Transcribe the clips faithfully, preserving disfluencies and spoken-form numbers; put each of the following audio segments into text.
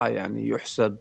يعني يحسب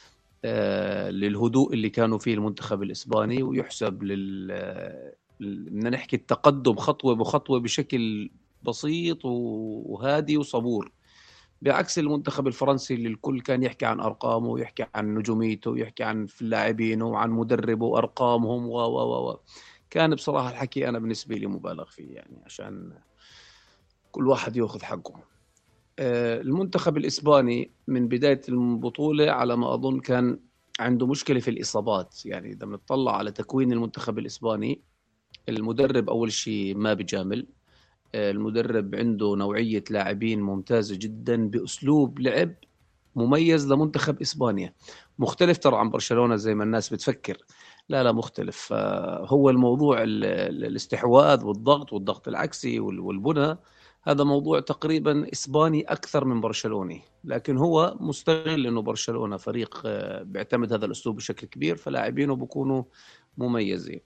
آه، للهدوء اللي كانوا فيه المنتخب الإسباني، ويحسب لل لل- بدنا نحكي التقدم خطوة بخطوة بشكل بسيط وهادي وصبور، بعكس المنتخب الفرنسي اللي الكل كان يحكي عن أرقامه ويحكي عن نجوميته ويحكي عن في اللاعبين وعن مدربه وأرقامهم و و و و. كان بصراحة الحكي أنا بالنسبة لي مبالغ فيه، يعني عشان كل واحد يأخذ حقه. آه، المنتخب الإسباني من بداية البطولة على ما أظن كان عنده مشكلة في الإصابات. يعني إذا بنطلع على تكوين المنتخب الإسباني، المدرب أول شيء ما بجامل. آه، المدرب عنده نوعية لاعبين ممتازة جدا بأسلوب لعب مميز لمنتخب إسبانيا، مختلف ترى عن برشلونة زي ما الناس بتفكر. لا لا مختلف. آه، هو الموضوع ال- ال- الاستحواذ والضغط والضغط العكسي وال- والبنى، هذا موضوع تقريبا إسباني أكثر من برشلوني، لكن هو مستغل أنه برشلونة فريق آه، بيعتمد هذا الأسلوب بشكل كبير، فلاعبينه بيكونوا مميزين.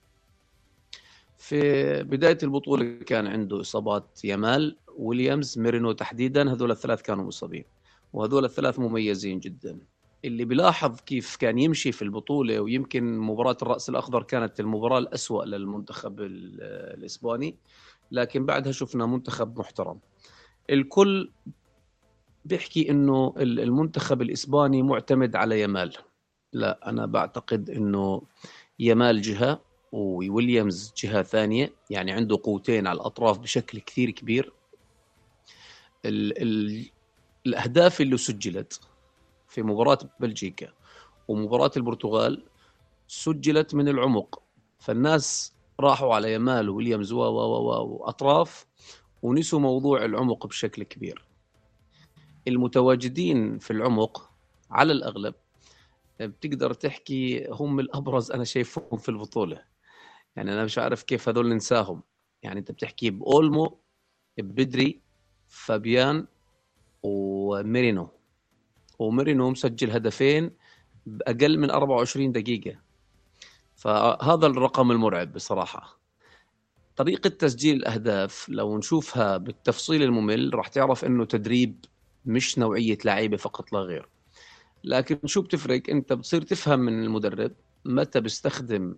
في بداية البطولة كان عنده إصابات يامال، ويليامز، ميرينو تحديدا، هذول الثلاث كانوا مصابين، وهذول الثلاث مميزين جدا. اللي بيلاحظ كيف كان يمشي في البطولة، ويمكن مباراة الرأس الأخضر كانت المباراة الأسوأ للمنتخب ال- الإسباني، لكن بعدها شفنا منتخب محترم. الكل بيحكي إنه ال- المنتخب الإسباني معتمد على يامال. لا، أنا بعتقد إنه يامال جهة وويليامز جهة ثانية، يعني عنده قوتين على الأطراف بشكل كثير كبير. ال ال الأهداف اللي سجلت في مباراة بلجيكا ومباراة البرتغال سجلت من العمق، فالناس راحوا على يامال وويليامز و و و وأطراف، ونسوا موضوع العمق بشكل كبير. المتواجدين في العمق على الأغلب بتقدر تحكي هم الأبرز أنا شايفهم في البطولة. يعني أنا مش عارف كيف هذول ننساهم. يعني أنت بتحكي بأولمو، بدري، فابيان، وميرينو. وميرينو مسجل هدفين بأقل من أربعة وعشرين دقيقة، فهذا الرقم المرعب بصراحة. طريقة تسجيل الأهداف لو نشوفها بالتفصيل الممل راح تعرف إنه تدريب، مش نوعية لعيبة فقط لا غير. لكن شو بتفرق؟ أنت بتصير تفهم من المدرب متى بيستخدم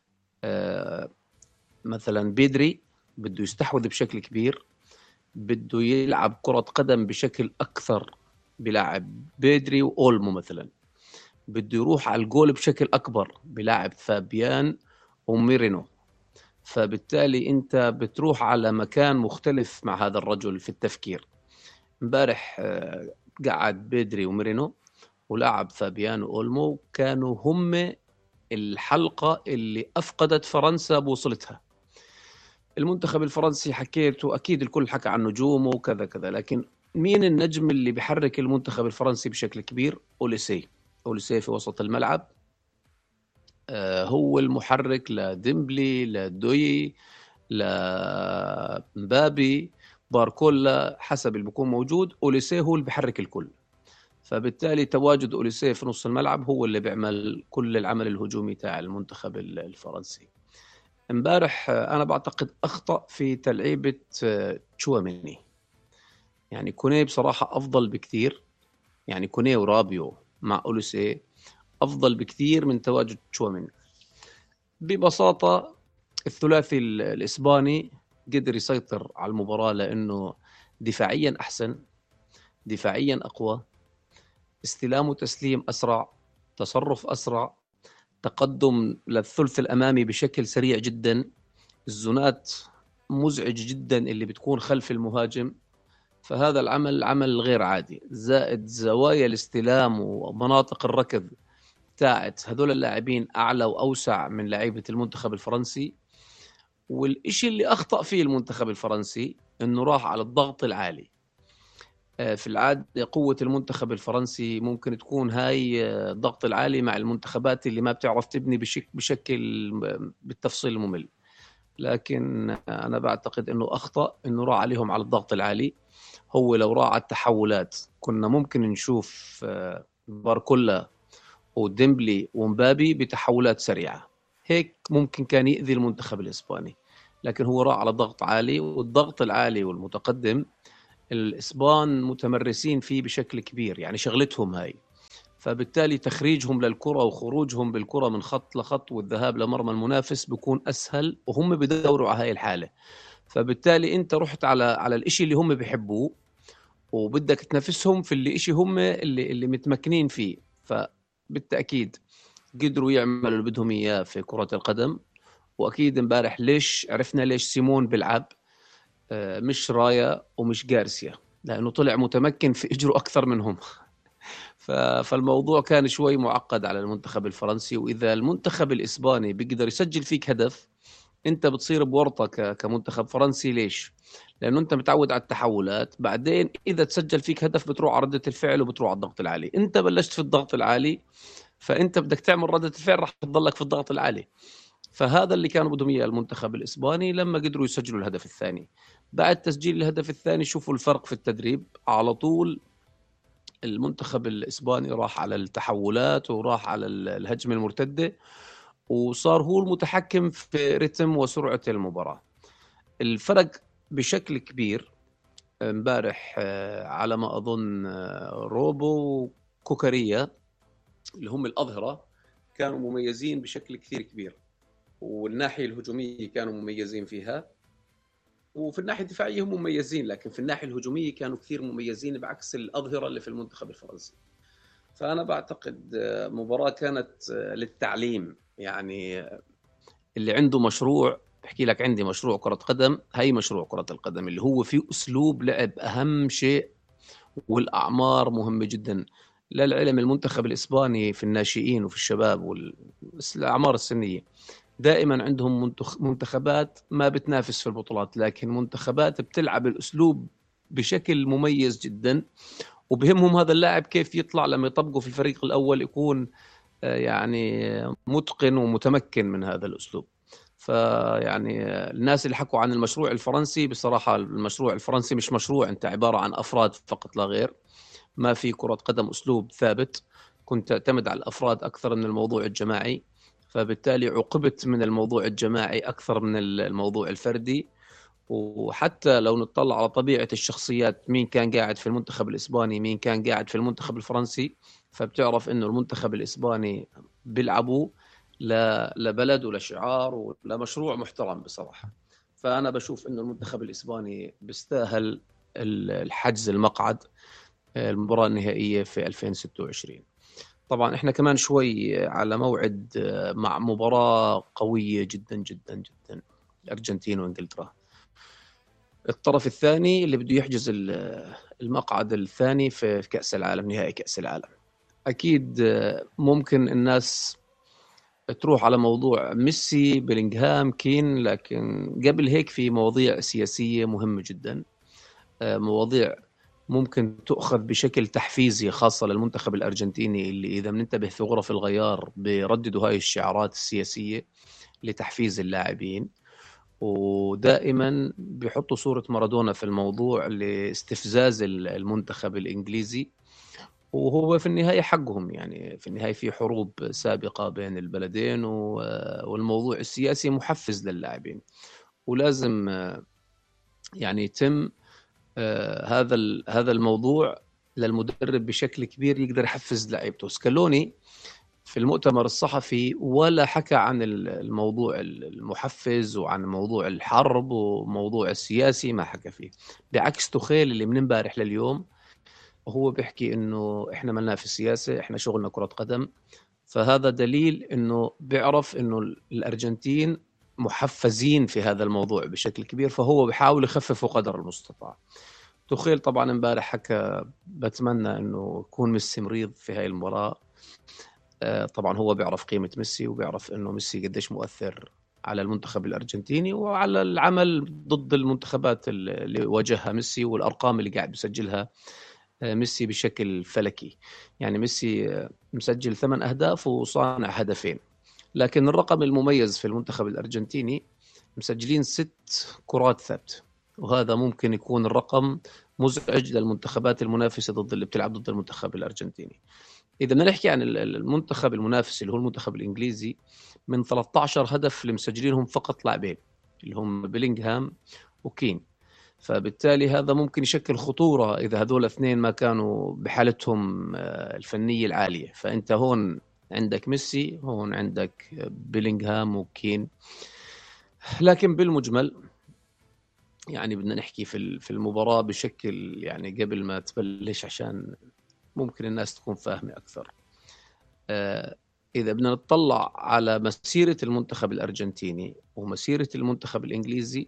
آه مثلا بيدري بده يستحوذ بشكل كبير، بده يلعب كرة قدم بشكل أكثر، بلاعب بيدري وأولمو مثلا. بده يروح على الجول بشكل أكبر، بلاعب فابيان وميرينو. فبالتالي أنت بتروح على مكان مختلف مع هذا الرجل في التفكير. امبارح آه، قعد بيدري وميرينو ولعب فابيان وأولمو، كانوا هم الحلقة اللي أفقدت فرنسا بوصلتها. المنتخب الفرنسي حكيت، وأكيد الكل حكى عن نجومه وكذا كذا، لكن مين النجم اللي بيحرك المنتخب الفرنسي بشكل كبير؟ أوليسي. أوليسي في وسط الملعب، آه، هو المحرك لديمبلي، لدوي، لمبابي، باركولا، حسب اللي بيكون موجود أوليسي هو اللي بيحرك الكل. فبالتالي تواجد أوليسي في نص الملعب هو اللي بيعمل كل العمل الهجومي تاع المنتخب الفرنسي. امبارح آه، انا بعتقد اخطا في تلعيبه آه، تشواميني. يعني كونيه بصراحه افضل بكثير. يعني كونيه ورابيو مع اوليسي افضل بكثير من تواجد تشواميني. ببساطه الثلاثي ال- الاسباني قدر يسيطر على المباراه، لانه دفاعيا احسن، دفاعيا اقوى، استلام وتسليم اسرع، تصرف اسرع، تقدم للثلث الامامي بشكل سريع جدا. الزونات مزعج جدا اللي بتكون خلف المهاجم. فهذا العمل عمل غير عادي، زائد زوايا الاستلام ومناطق الركض تاعت هذول اللاعبين أعلى وأوسع من لعيبة المنتخب الفرنسي. والإشي اللي أخطأ فيه المنتخب الفرنسي إنه راح على الضغط العالي. آه، في العادة قوة المنتخب الفرنسي ممكن تكون هاي آه، الضغط العالي مع المنتخبات اللي ما بتعرف تبني بشك بشكل بالتفصيل الممل. لكن أنا بعتقد أنه أخطأ أنه راح عليهم على الضغط العالي. هو لو راح على التحولات كنا ممكن نشوف آه، باركولا وديمبلي ومبابي بتحولات سريعة، هيك ممكن كان يأذي المنتخب الإسباني. لكن هو راح على ضغط عالي، والضغط العالي والمتقدم الإسبان متمرسين فيه بشكل كبير، يعني شغلتهم هاي. فبالتالي تخريجهم للكرة وخروجهم بالكرة من خط لخط والذهاب لمرمى المنافس بيكون أسهل، وهم بدوروا على هاي الحالة. فبالتالي أنت رحت على على الإشي اللي هم بيحبوه، وبدك تنافسهم في اللي إشي هم اللي اللي متمكنين فيه. فبالتأكيد قدروا يعملوا اللي بدهم إياه في كرة القدم. وأكيد امبارح ليش عرفنا ليش سيمون بيلعب آه، مش رايا ومش جارسيا، لأنه طلع متمكن في إجره أكثر منهم. ف- فالموضوع كان شوي معقد على المنتخب الفرنسي. وإذا المنتخب الإسباني بيقدر يسجل فيك هدف، أنت بتصير بورطة ك- كمنتخب فرنسي. ليش؟ لأنه أنت متعود على التحولات، بعدين إذا تسجل فيك هدف بتروح على ردة الفعل وبتروح على الضغط العالي. أنت بلشت في الضغط العالي، فأنت بدك تعمل ردة الفعل راح تضلك في الضغط العالي. فهذا اللي كانوا بدهم اياه المنتخب الاسباني لما قدروا يسجلوا الهدف الثاني. بعد تسجيل الهدف الثاني شوفوا الفرق في التدريب على طول. المنتخب الاسباني راح على التحولات وراح على ال- الهجمه المرتده، وصار هو المتحكم في رتم وسرعه المباراه. الفرق بشكل كبير امبارح آه، على ما اظن آه، روبو وكوكاريا اللي هم الاظهره كانوا مميزين بشكل كثير كبير، والناحيه الهجوميه كانوا مميزين فيها، وفي الناحيه الدفاعيه هم مميزين، لكن في الناحيه الهجوميه كانوا كثير مميزين بعكس الاظهره اللي في المنتخب الفرنسي. فانا بعتقد آه، مباراه كانت آه، للتعليم. يعني آه، اللي عنده مشروع بحكي لك عندي مشروع كرة قدم، هي مشروع كرة القدم اللي هو فيه أسلوب لعب أهم شيء، والأعمار مهمة جدا. للعلم المنتخب الإسباني في الناشئين وفي الشباب والأعمار السنية دائما عندهم منتخ... منتخبات ما بتنافس في البطولات، لكن منتخبات بتلعب الأسلوب بشكل مميز جدا، وبهمهم هذا اللاعب كيف يطلع لما يطبقه في الفريق الأول يكون آه، يعني متقن ومتمكن من هذا الأسلوب. فيعني آه، الناس اللي حكوا عن المشروع الفرنسي، بصراحة المشروع الفرنسي مش مشروع، أنت عبارة عن أفراد فقط لا غير. ما في كرة قدم أسلوب ثابت، كنت تعتمد على الأفراد أكثر من الموضوع الجماعي. فبالتالي عقبت من الموضوع الجماعي أكثر من الموضوع الفردي. وحتى لو نطلع على طبيعة الشخصيات، مين كان قاعد في المنتخب الإسباني مين كان قاعد في المنتخب الفرنسي، فبتعرف إنه المنتخب الإسباني بيلعبوا لبلد ولشعار ولمشروع محترم بصراحة. فأنا بشوف إنه المنتخب الإسباني بيستاهل الحجز المقعد المباراة النهائية في ألفين وستة وعشرين. طبعا احنا كمان شوي على موعد مع مباراة قوية جدا جدا جدا، الأرجنتين وإنجلترا. الطرف الثاني اللي بده يحجز المقعد الثاني في كأس العالم، نهائي كأس العالم. أكيد ممكن الناس تروح على موضوع ميسي بلينغهام كين، لكن قبل هيك في مواضيع سياسية مهمة جدا، مواضيع ممكن تؤخذ بشكل تحفيزي خاصة للمنتخب الأرجنتيني، اللي إذا بننتبه في غرف الغيار بيرددوا هاي الشعارات السياسية لتحفيز اللاعبين. ودائما بيحطوا صورة مارادونا في الموضوع لاستفزاز المنتخب الإنجليزي، وهو في النهاية حقهم. يعني في النهاية في حروب سابقة بين البلدين، والموضوع السياسي محفز للاعبين، ولازم يعني يتم هذا هذا الموضوع للمدرب بشكل كبير يقدر يحفز لعيبته. سكالوني في المؤتمر الصحفي ولا حكى عن الموضوع المحفز وعن موضوع الحرب وموضوع السياسي، ما حكى فيه. بعكس توخيل اللي من امبارح لليوم هو بيحكي انه احنا ملنا في السياسة، احنا شغلنا كرة قدم. فهذا دليل انه بيعرف انه الارجنتين محفزين في هذا الموضوع بشكل كبير، فهو بيحاول يخففه قدر المستطاع. توخيل طبعا امبارح حكى بتمنى انه يكون ميسي مريض في هاي المباراة. طبعا هو بيعرف قيمة ميسي وبيعرف انه ميسي قديش مؤثر على المنتخب الارجنتيني وعلى العمل ضد المنتخبات اللي واجهها ميسي، والارقام اللي قاعد بيسجلها ميسي بشكل فلكي. يعني ميسي مسجل ثمان اهداف وصانع هدفين، لكن الرقم المميز في المنتخب الارجنتيني مسجلين ست كرات ثابته، وهذا ممكن يكون الرقم مزعج للمنتخبات المنافسه ضد اللي بتلعب ضد المنتخب الارجنتيني. اذا بدنا نحكي عن المنتخب المنافس اللي هو المنتخب الانجليزي، من ثلاثة عشر هدف اللي مسجلينهم فقط لاعبين اللي هم بيلينغهام وكين. فبالتالي هذا ممكن يشكل خطورة إذا هذول الاثنين ما كانوا بحالتهم الفنية العالية. فأنت هون عندك ميسي، هون عندك بيلينغهام وكين. لكن بالمجمل يعني بدنا نحكي في في المباراة بشكل يعني قبل ما تبلش عشان ممكن الناس تكون فاهمة أكثر. إذا بدنا نطلع على مسيرة المنتخب الأرجنتيني ومسيرة المنتخب الإنجليزي،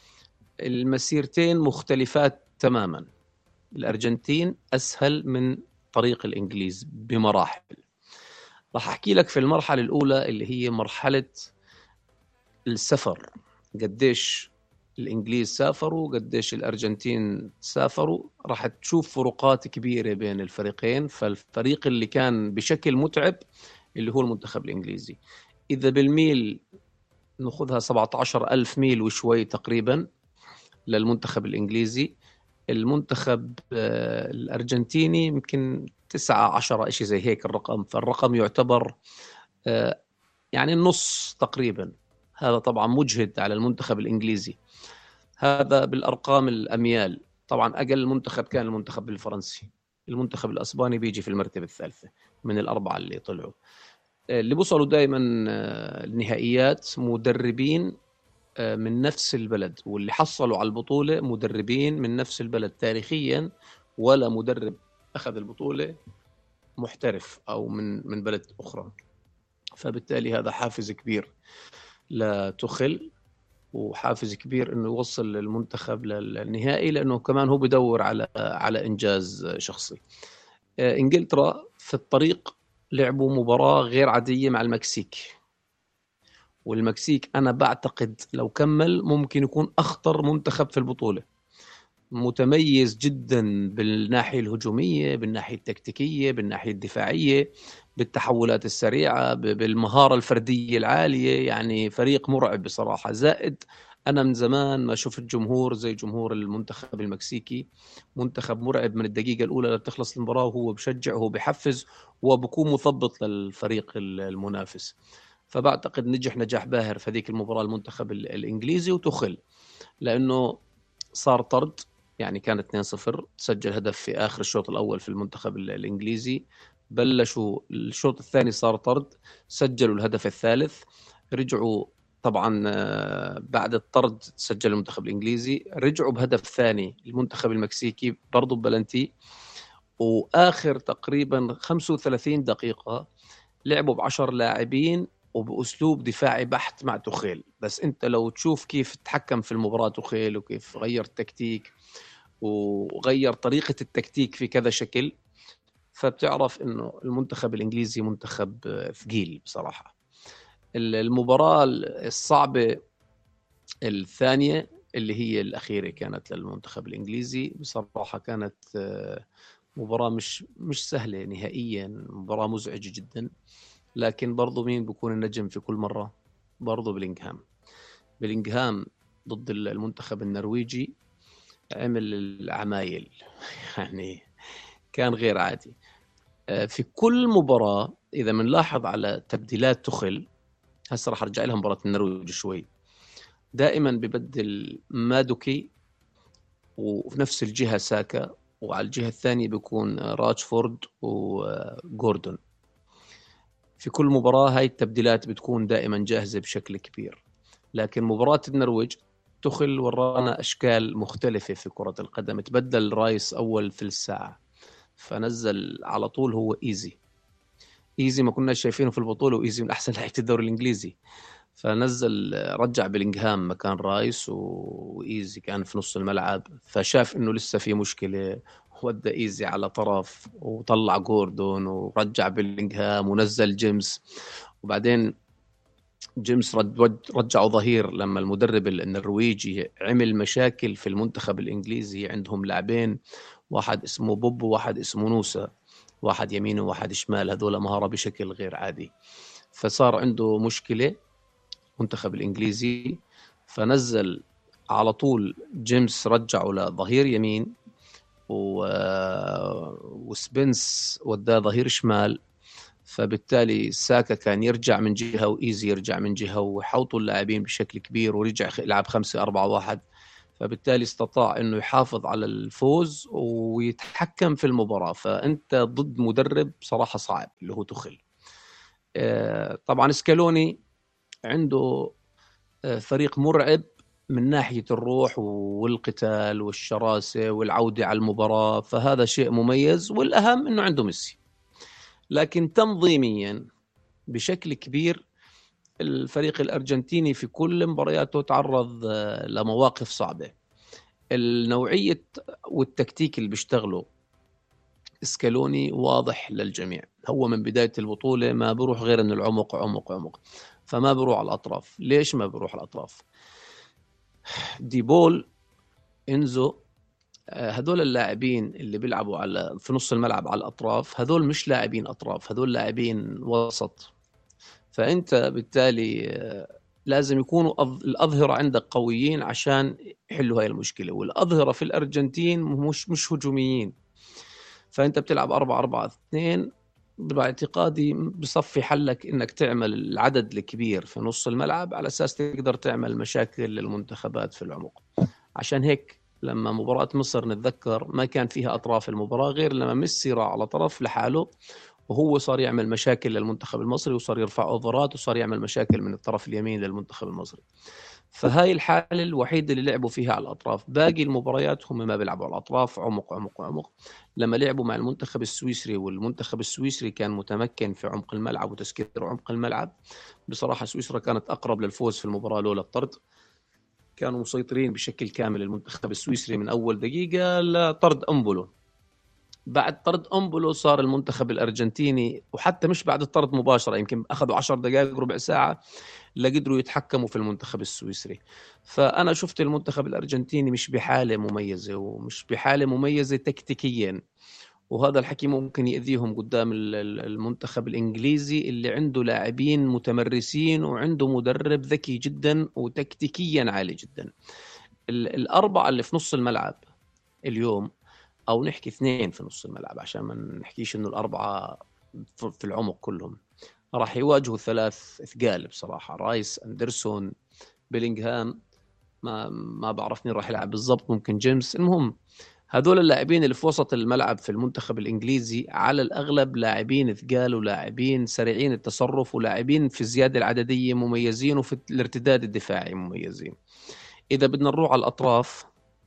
المسيرتين مختلفات تماما. الأرجنتين أسهل من طريق الإنجليز بمراحل. راح أحكي لك في المرحلة الأولى اللي هي مرحلة السفر، قديش الإنجليز سافروا قديش الأرجنتين سافروا. راح تشوف فروقات كبيرة بين الفريقين. فالفريق اللي كان بشكل متعب اللي هو المنتخب الإنجليزي. إذا بالميل نأخذها سبعة عشر ألف ميل وشوي تقريبا للمنتخب الإنجليزي. المنتخب الأرجنتيني يمكن تسعة عشرة إشي زي هيك الرقم. فالرقم يعتبر يعني النص تقريبا. هذا طبعا مجهد على المنتخب الإنجليزي. هذا بالأرقام الأميال. طبعا أقل منتخب كان المنتخب الفرنسي. المنتخب الأسباني بيجي في المرتبة الثالثة من الأربعة اللي طلعوا. اللي بوصلوا دائما النهائيات مدربين من نفس البلد، واللي حصلوا على البطولة مدربين من نفس البلد تاريخيا، ولا مدرب أخذ البطولة محترف أو من من بلد أخرى. فبالتالي هذا حافز كبير لتوخيل، وحافز كبير إنه يوصل المنتخب للنهائي، لأنه كمان هو بدور على على إنجاز شخصي. إنجلترا في الطريق لعبوا مباراة غير عادية مع المكسيك، والمكسيك أنا بعتقد لو كمل ممكن يكون أخطر منتخب في البطولة. متميز جدا بالناحية الهجومية، بالناحية التكتيكية، بالناحية الدفاعية، بالتحولات السريعة، بالمهارة الفردية العالية. يعني فريق مرعب بصراحة. زائد أنا من زمان ما شفت جمهور زي جمهور المنتخب المكسيكي. منتخب مرعب من الدقيقة الأولى لتخلص المباراة، وهو بشجع وهو بحفز وبكون مثبط للفريق المنافس. فبعتقد نجح نجاح باهر في هذيك المباراة المنتخب الإنجليزي وتوخيل، لأنه صار طرد. يعني كان اثنين صفر، سجل هدف في آخر الشوط الأول في المنتخب الإنجليزي. بلشوا الشوط الثاني صار طرد، سجلوا الهدف الثالث، رجعوا طبعا بعد الطرد سجل المنتخب الإنجليزي، رجعوا بهدف ثاني المنتخب المكسيكي برضو بلنتي. وآخر تقريبا خمسة وثلاثين دقيقة لعبوا بعشر لاعبين وبأسلوب دفاعي بحت مع توخيل. بس أنت لو تشوف كيف تحكم في المباراة توخيل وكيف غير التكتيك وغير طريقة التكتيك في كذا شكل، فبتعرف إنه المنتخب الإنجليزي منتخب ثقيل بصراحة. المباراة الصعبة الثانية اللي هي الأخيرة كانت للمنتخب الإنجليزي، بصراحة كانت مباراة مش مش سهلة نهائيا، مباراة مزعجة جدا. لكن برضو مين بيكون النجم في كل مرة؟ برضو بلينغهام. بلينغهام ضد المنتخب النرويجي عمل العمايل يعني كان غير عادي في كل مباراة. إذا منلاحظ على تبديلات توخيل، هسه راح أرجع لها مباراة النرويج شوي، دائما ببدل مادوكي وفي نفس الجهة ساكا، وعلى الجهة الثانية بيكون راشفورد وجوردون. في كل مباراة هاي التبديلات بتكون دائما جاهزة بشكل كبير. لكن مباراة النرويج توخيل ورانا أشكال مختلفة في كرة القدم. تبدل رايس أول في الساعة، فنزل على طول هو إيزي. إيزي ما كنا شايفينه في البطولة، وإيزي من أحسن لعيبة الدوري الإنجليزي. فنزل رجع بلينغهام مكان رايس، وإيزي كان في نص الملعب. فشاف إنه لسه في مشكلة، ودى إيزي على طرف وطلع جوردون ورجع بلينغهام ونزل جيمس. وبعدين جيمس رد رجعوا ظهير لما المدرب النرويجي عمل مشاكل في المنتخب الإنجليزي. عندهم لاعبين، واحد اسمه بوب وواحد اسمه نوسا، واحد يمين وواحد شمال، هذول مهارة بشكل غير عادي. فصار عنده مشكلة منتخب الإنجليزي، فنزل على طول جيمس رجعه لظهير يمين، و... وسبنس وداه ظهير شمال. فبالتالي ساكا كان يرجع من جهة وإيزي يرجع من جهة، وحوطوا اللاعبين بشكل كبير، ورجع يلعب خمسة أربعة واحد. فبالتالي استطاع انه يحافظ على الفوز ويتحكم في المباراة. فانت ضد مدرب صراحة صعب اللي هو توخيل. آه، طبعا سكالوني عنده آه، فريق مرعب من ناحية الروح والقتال والشراسة والعودة على المباراة، فهذا شيء مميز، والأهم أنه عنده ميسي. لكن تنظيميا بشكل كبير الفريق الأرجنتيني في كل مبارياته تعرض آه، لمواقف صعبة. النوعية والتكتيك اللي بيشتغله سكالوني واضح للجميع. هو من بداية البطولة ما بروح غير أن العمق عمق عمق، فما بروح على الأطراف. ليش ما بروح على الأطراف؟ ديبول، إنزو، هذول اللاعبين اللي بيلعبوا على في نص الملعب على الأطراف، هذول مش لاعبين أطراف، هذول لاعبين وسط. فأنت بالتالي لازم يكونوا الأظهرة عندك قويين عشان يحلوا هاي المشكلة. والأظهرة في الأرجنتين مش مش هجوميين، فأنت بتلعب أربعة أربعة اثنين. باعتقادي بصفي حلك إنك تعمل العدد الكبير في نص الملعب على أساس تقدر تعمل مشاكل للمنتخبات في العمق. عشان هيك لما مباراة مصر نتذكر ما كان فيها أطراف المباراة غير لما ميسي راح على طرف لحاله، وهو صار يعمل مشاكل للمنتخب المصري، وصار يرفع أوفرات، وصار يعمل مشاكل من الطرف اليمين للمنتخب المصري. فهاي الحالة الوحيدة اللي لعبوا فيها على الأطراف. باقي المباريات هم ما بيلعبوا على الأطراف، عمق عمق عمق. لما لعبوا مع المنتخب السويسري، والمنتخب السويسري كان متمكن في عمق الملعب وتسكير عمق الملعب، بصراحة سويسرا كانت أقرب للفوز في المباراة لولا الطرد. كانوا مسيطرين بشكل كامل المنتخب السويسري من أول دقيقة لطرد أمبولو. بعد طرد أمبولو صار المنتخب الأرجنتيني، وحتى مش بعد الطرد مباشرة، يمكن أخذوا عشر دقائق ربع ساعة لقدروا يتحكموا في المنتخب السويسري. فأنا شفت المنتخب الأرجنتيني مش بحالة مميزة، ومش بحالة مميزة تكتيكيا، وهذا الحكي ممكن يأذيهم قدام المنتخب الإنجليزي اللي عنده لاعبين متمرسين وعنده مدرب ذكي جدا وتكتيكيا عالي جدا. الأربعة اللي في نص الملعب اليوم، أو نحكي اثنين في نص الملعب عشان ما نحكيش إنه الأربعة في العمق كلهم، راح يواجهوا ثلاث ثقال بصراحة: رايس، أندرسون، بيلينغهام. ما ما بعرف مين راح يلعب بالضبط، ممكن جيمس. المهم هذول اللاعبين اللي في وسط الملعب في المنتخب الإنجليزي على الأغلب لاعبين ثقال، ولاعبين سريعين التصرف، ولاعبين في الزيادة العددية مميزين، وفي الارتداد الدفاعي مميزين. إذا بدنا نروح على الأطراف،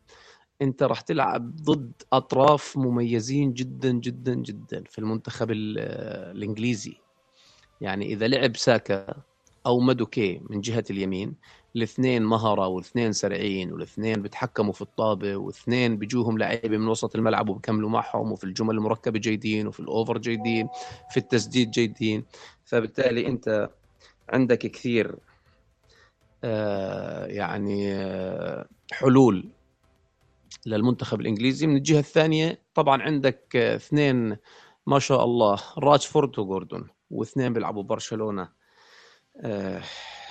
انت راح تلعب ضد اطراف مميزين جدا جدا جدا في المنتخب الانجليزي. يعني اذا لعب ساكا او مادوكي من جهة اليمين، الاثنين مهرة، والاثنين سريعين، والاثنين بيتحكموا في الطابة، والاثنين بيجوهم لعيبة من وسط الملعب وبكملوا معهم، وفي الجمل المركبة جيدين، وفي الاوفر جيدين، في التسديد جيدين. فبالتالي انت عندك كثير آه يعني آه حلول للمنتخب الإنجليزي. من الجهة الثانية طبعا عندك اثنين ما شاء الله، راشفورد وجوردون، واثنين بيلعبوا برشلونة. أه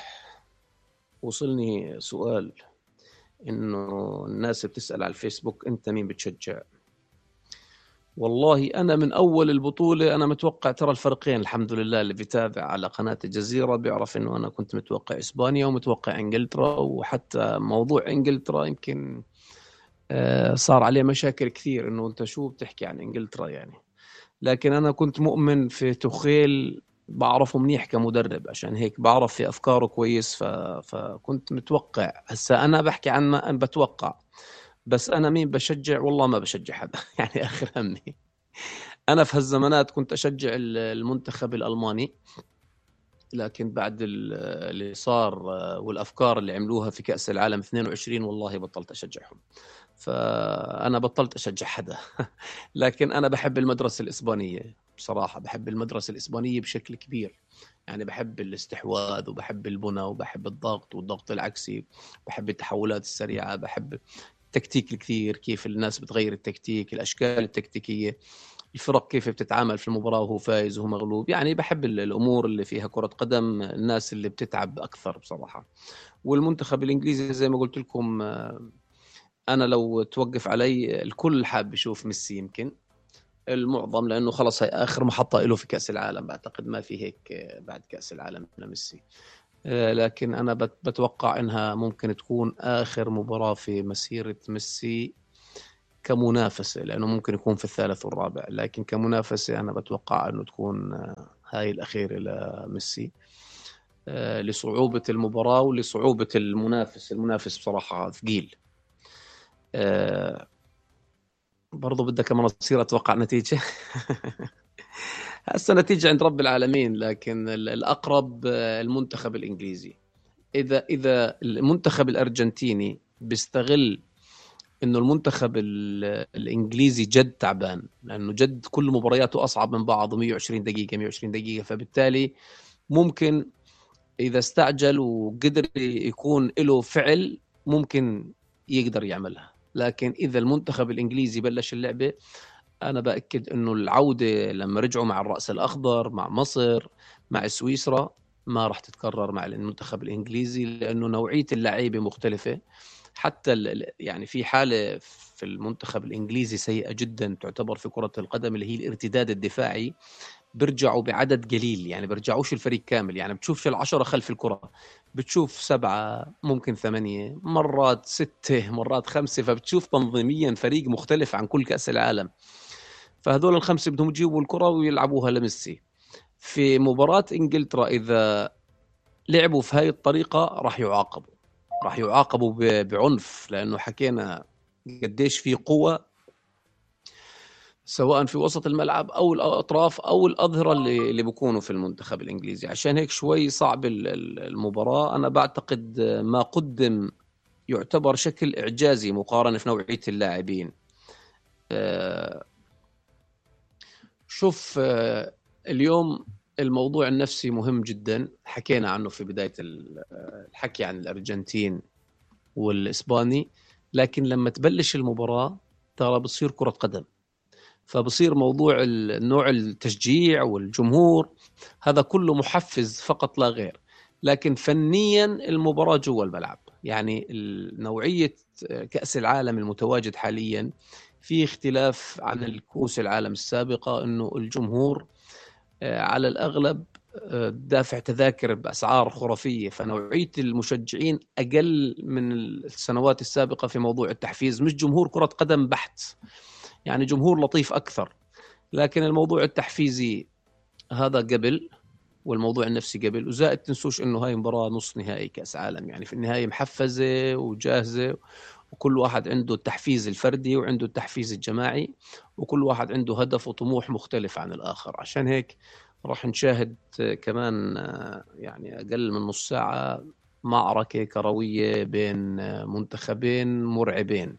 وصلني سؤال إنه الناس بتسأل على الفيسبوك أنت مين بتشجع؟ والله أنا من أول البطولة أنا متوقع، ترى الفريقين الحمد لله اللي بيتابع على قناة الجزيرة بيعرف إنه أنا كنت متوقع إسبانيا ومتوقع إنجلترا، وحتى موضوع إنجلترا يمكن صار عليه مشاكل كثير، انه انت شو بتحكي عن انجلترا يعني. لكن انا كنت مؤمن في توخيل، بعرفه منيح كمدرب، عشان هيك بعرف في افكاره كويس. ف... فكنت متوقع. هسا انا بحكي عن ما بتوقع، بس انا مين بشجع؟ والله ما بشجع حدا يعني اخر همي. انا في هالزمانات كنت اشجع المنتخب الالماني، لكن بعد اللي صار والافكار اللي عملوها في كأس العالم اثنين وعشرين والله بطلت اشجعهم. فأنا بطلت أشجع حدا لكن أنا بحب المدرسة الإسبانية بصراحة، بحب المدرسة الإسبانية بشكل كبير. يعني بحب الاستحواذ، وبحب البنى، وبحب الضغط والضغط العكسي، بحب التحولات السريعة، بحب التكتيك الكثير، كيف الناس بتغير التكتيك، الأشكال التكتيكية، الفرق كيف بتتعامل في المباراة وهو فايز وهو مغلوب. يعني بحب الأمور اللي فيها كرة قدم، الناس اللي بتتعب أكثر بصراحة. والمنتخب الإنجليزي زي ما قلت لكم، أنا لو توقف علي الكل حاب يشوف ميسي، يمكن المعظم، لأنه خلص هي آخر محطة له في كأس العالم. بعتقد ما في هيك بعد كأس العالم لميسي. لكن أنا بتوقع أنها ممكن تكون آخر مباراة في مسيرة ميسي كمنافسة، لأنه ممكن يكون في الثالث والرابع، لكن كمنافسة أنا بتوقع أنه تكون هاي الأخيرة لميسي لصعوبة المباراة ولصعوبة المنافس. المنافس بصراحة ثقيل. برضو بدك كمان أصير أتوقع نتيجة. هسه نتيجة عند رب العالمين، لكن الأقرب المنتخب الإنجليزي. إذا إذا المنتخب الأرجنتيني بيستغل إنه المنتخب الإنجليزي جد تعبان، لأنه جد كل مبارياته أصعب من بعض، مية وعشرين دقيقة مية وعشرين دقيقة، فبالتالي ممكن إذا استعجل وقدر يكون له فعل ممكن يقدر يعملها. لكن إذا المنتخب الإنجليزي بلش اللعبة، أنا بأكد إنه العودة لما رجعوا مع الرأس الأخضر، مع مصر، مع سويسرا، ما راح تتكرر مع المنتخب الإنجليزي، لأنه نوعية اللعيبة مختلفة. حتى يعني في حالة في المنتخب الإنجليزي سيئة جدا تعتبر في كرة القدم، اللي هي الارتداد الدفاعي. برجعوا بعدد قليل، يعني برجعوش الفريق كامل. يعني بتشوف العشرة خلف الكرة، بتشوف سبعة، ممكن ثمانية، مرات ستة، مرات خمسة. فبتشوف تنظيميا فريق مختلف عن كل كأس العالم. فهذول الخمسة بدهم يجيبوا الكرة ويلعبوها لميسي. في مباراة إنجلترا إذا لعبوا في هاي الطريقة راح يعاقبوا، راح يعاقبوا بعنف، لأنه حكينا قديش في قوة سواء في وسط الملعب أو الأطراف أو الأظهرة اللي اللي بيكونوا في المنتخب الإنجليزي. عشان هيك شوي صعب المباراة. أنا بعتقد ما قدم يعتبر شكل إعجازي مقارنة في نوعية اللاعبين. شوف، اليوم الموضوع النفسي مهم جدا، حكينا عنه في بداية الحكي عن الأرجنتين والإسباني، لكن لما تبلش المباراة ترى بتصير كرة قدم، فبصير موضوع النوع التشجيع والجمهور هذا كله محفز فقط لا غير. لكن فنيا المباراة جوا الملعب، يعني نوعية كأس العالم المتواجد حاليا في اختلاف عن الكؤوس العالم السابقة، انه الجمهور على الأغلب دافع تذاكر بأسعار خرافية، فنوعية المشجعين أقل من السنوات السابقة في موضوع التحفيز. مش جمهور كرة قدم بحت، يعني جمهور لطيف أكثر، لكن الموضوع التحفيزي هذا قبل، والموضوع النفسي قبل. وزائد تنسوش إنه هاي مباراة نص نهائي كأس عالم، يعني في النهاية محفزة وجاهزة، وكل واحد عنده التحفيز الفردي وعنده التحفيز الجماعي، وكل واحد عنده هدف وطموح مختلف عن الآخر. عشان هيك راح نشاهد كمان يعني أقل من نص ساعة معركة كروية بين منتخبين مرعبين.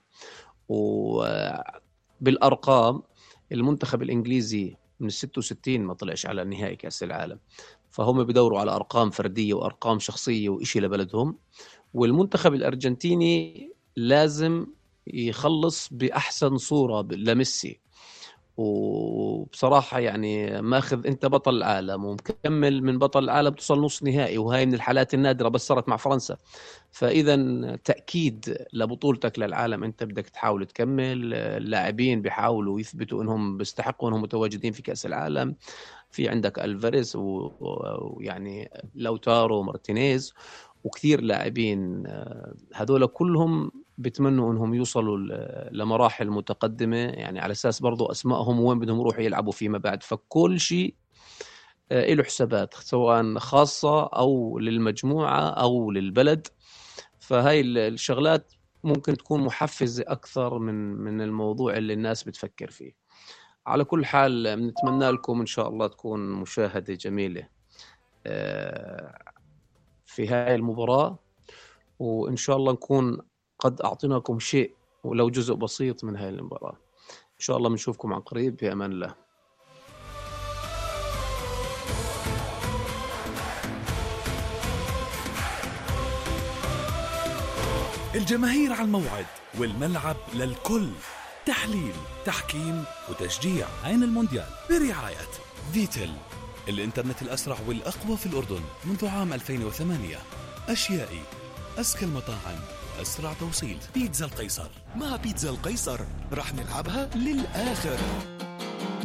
وبالأرقام المنتخب الإنجليزي من ستة وستين ما طلعش على نهائي كأس العالم، فهم بدوروا على أرقام فردية وأرقام شخصية وإشي لبلدهم. والمنتخب الأرجنتيني لازم يخلص بأحسن صورة لميسي. وبصراحة يعني ماخذ أنت بطل العالم ومكمل من بطل العالم توصل نص نهائي، وهاي من الحالات النادرة، بس صارت مع فرنسا. فإذا تأكيد لبطولتك للعالم أنت بدك تحاول تكمل. اللاعبين بيحاولوا يثبتوا أنهم بيستحقوا أنهم متواجدين في كأس العالم. في عندك ألفاريز ويعني لوتارو مارتينيز وكثير لاعبين، هذول كلهم بيتمنوا انهم يوصلوا لمراحل متقدمة، يعني على اساس برضو اسمائهم وين بدهم يروحوا يلعبوا فيما بعد. فكل شيء له حسابات، سواء خاصة او للمجموعة او للبلد. فهاي الشغلات ممكن تكون محفزة اكثر من من الموضوع اللي الناس بتفكر فيه. على كل حال بنتمنى لكم ان شاء الله تكون مشاهدة جميلة في هاي المباراة، وإن شاء الله نكون قد أعطيناكم شيء ولو جزء بسيط من هاي المباراة. إن شاء الله بنشوفكم عن قريب، في أمان الله. الجماهير على الموعد والملعب للكل، تحليل، تحكيم وتشجيع. عين المونديال برعاية فيتل، الإنترنت الأسرع والأقوى في الأردن منذ عام ألفين وثمانية. أشيائي، أزكى المطاعم، أسرع توصيل. بيتزا القيصر، مع بيتزا القيصر رح نلعبها للآخر.